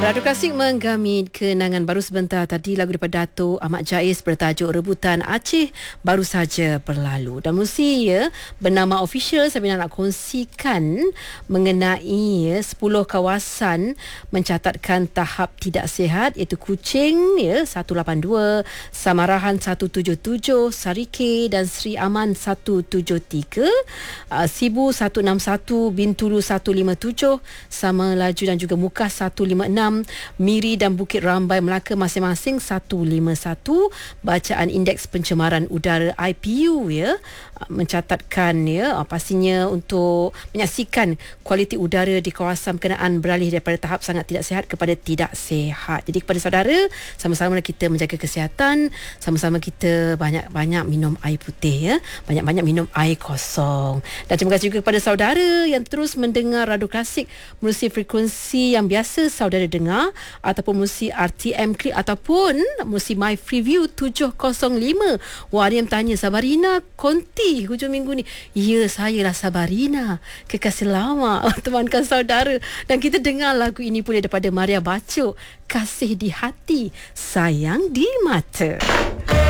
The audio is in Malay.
Radu Klasik menggamit kenangan baru sebentar tadi, lagu daripada Dato' Ahmad Jais bertajuk Rebutan Aceh baru saja berlalu. Dan musi bernama Official, saya nak kongsikan mengenai 10 kawasan mencatatkan tahap tidak sihat, iaitu Kuching 182, Samarahan 177, Sarike dan Sri Aman 173, Sibu 161, Bintulu 157, Sama Laju dan juga Mukah 156, Miri dan Bukit Rambai Melaka masing-masing 151. Bacaan indeks pencemaran udara IPU mencatatkan pastinya untuk menyaksikan kualiti udara di kawasan berkenaan beralih daripada tahap sangat tidak sihat kepada tidak sihat. Jadi kepada saudara, sama-sama kita menjaga kesihatan, sama-sama kita banyak-banyak minum air putih, banyak-banyak minum air kosong. Dan terima kasih juga kepada saudara yang terus mendengar Radio Klasik melalui frekuensi yang biasa saudara dengar, ataupun melalui RTM Klik ataupun melalui My Freeview 705. Wah, ada yang tanya, Sabarina konti hujung minggu ni. Ya, saya lah Sabarina, kekasih lama temankan saudara. Dan kita dengar lagu ini pula daripada Maria Bacok, Kasih di Hati, Sayang di Mata.